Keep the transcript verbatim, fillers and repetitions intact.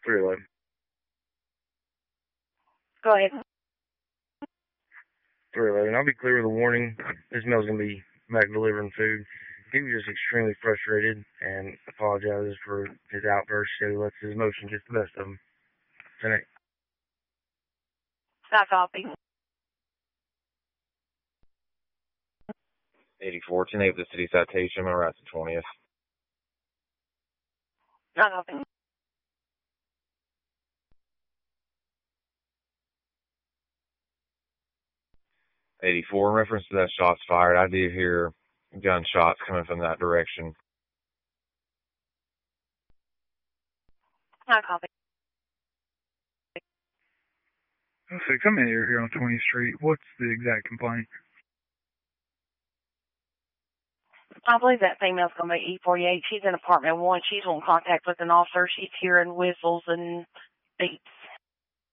three eleven. Go ahead. three eleven. I'll be clear with a warning. This mail's going to be back delivering food. He was just extremely frustrated and apologizes for his outburst. So he lets his emotions get the best of him. Tonight. Not copy. eighty-four, ten eight, the city citation, my rights to twentieth. Not copy. eighty-four, in reference to that shots fired, I did hear gunshots coming from that direction. Not copy. So come in here, here on twentieth Street. What's the exact complaint? I believe that female's going to be E forty-eight. She's in apartment one. She's in contact with an officer. She's hearing whistles and beeps.